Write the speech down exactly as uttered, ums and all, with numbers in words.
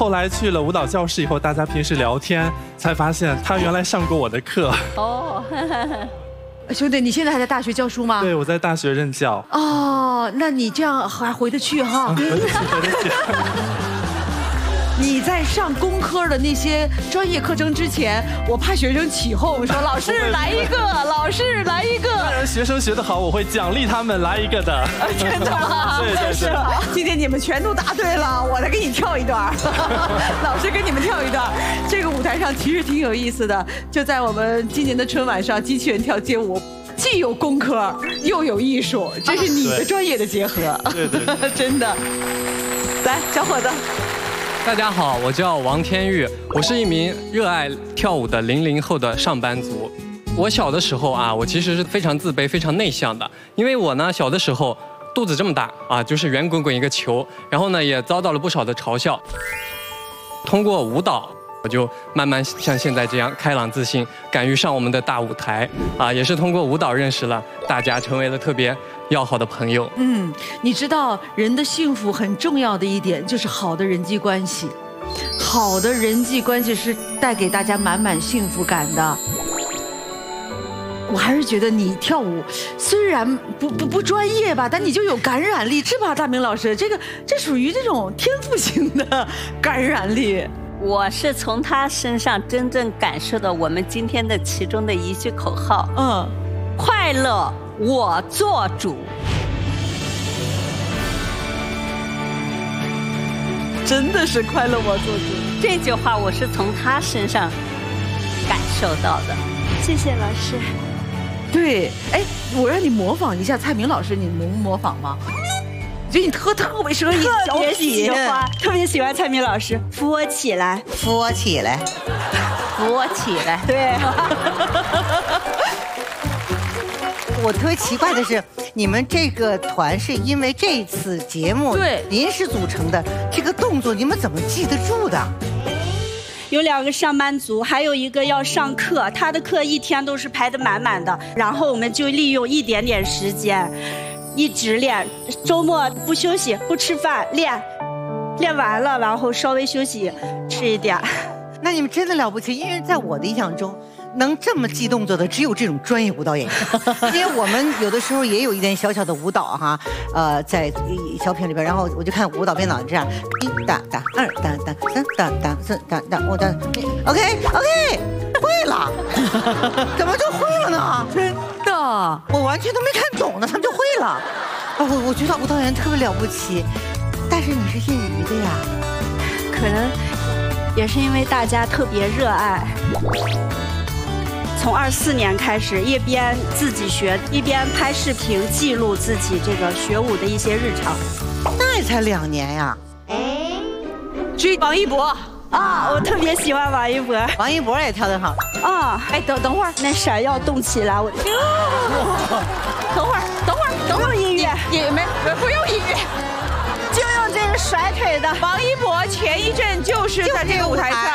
后来去了舞蹈教室以后，大家平时聊天才发现他原来上过我的课。哦， 兄弟，你现在还在大学教书吗？ 对，我在大学任教。 哦，那你这样还回得去哈？ 回得去，回得去。 你在上工科的那些专业课程之前，我怕学生起哄说老师来一个，老师来一个。 当然，学生学得好，我会奖励他们来一个的。 啊、真的吗？ 对对对。 今天你们全都答对了，我再给你跳一段。老师跟你们跳一段。这个舞台上其实挺有意思的，就在我们今年的春晚上，机器人跳街舞。既有工科又有艺术，这是你的专业的结合。 对对对， 真的。来，小伙子。 大家好，我叫王天玉，我是一名热爱跳舞的零零后的上班族。我小的时候啊，我其实是非常自卑、非常内向的，因为我呢小的时候肚子这么大啊，就是圆滚滚一个球，然后呢也遭到了不少的嘲笑。通过舞蹈，我就慢慢像现在这样开朗自信，敢于上我们的大舞台啊，也是通过舞蹈认识了大家，成为了特别要好的朋友。 嗯，你知道人的幸福很重要的一点就是好的人际关系，好的人际关系是带给大家满满幸福感的。我还是觉得你跳舞虽然不不不专业吧，但你就有感染力，是吧，大明老师？这个这属于这种天赋型的感染力。 我是从他身上真正感受到我们今天的其中的一句口号，嗯，快乐我做主。 真的是快乐我做主， 这句话我是从他身上感受到的。 谢谢老师。 对，哎，我让你模仿一下蔡明老师，你能模仿吗？我觉得你特特别适合你， 特别喜欢，特别喜欢蔡明老师。扶我起来， 扶我起来， 扶我起来。 对。 我特别奇怪的是，你们这个团是因为这次节目对临时组成的，这个动作你们怎么记得住的？ 有两个上班族，还有一个要上课，他的课一天都是排得满满的，然后我们就利用一点点时间，一直练，周末不休息不吃饭练，练完了然后稍微休息吃一点。 那你们真的了不起，因为在我的印象中，能这么记动作的只有这种专业舞蹈演员，因为我们有的时候也有一点小小的舞蹈哈，呃，在小品里边，然后我就看舞蹈编导这样，一哒哒，二哒哒，三哒哒，四哒哒，五哒 ，OK OK， 会了，怎么就会了呢？ 真的， 我完全都没看懂呢，他们就会了。啊，我我觉得舞蹈演员特别了不起，但是你是业余的呀， 可能也是因为大家特别热爱。从二四年开始，一边自己学，一边拍视频记录自己这个学舞的一些日常。 那也才两年呀。 追王一博啊，我特别喜欢王一博。 王一博也跳得好。 啊，哎，等等会儿，那闪耀动起来，我。 等会儿，等会儿，等会儿， 音乐也没不用音乐。 就用这个甩腿的。 王一博前一阵就是在这个舞台上